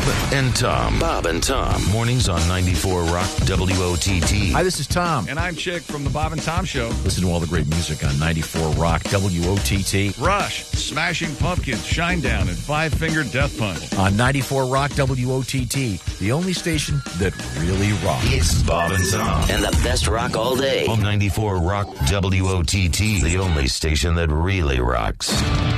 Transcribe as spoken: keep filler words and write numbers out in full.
and Tom. Bob and Tom. Mornings on ninety-four Rock W O T T. Hi, this is Tom. And I'm Chick from the Bob and Tom Show. Listen to all the great music on ninety-four Rock W O T T. Rush, Smashing Pumpkins, Shinedown, and Five Finger Death Punch. On ninety-four Rock W O T T, the only station that really rocks. It's Bob and Tom. And the best rock all day. On ninety-four Rock W O T T, the only station that really rocks.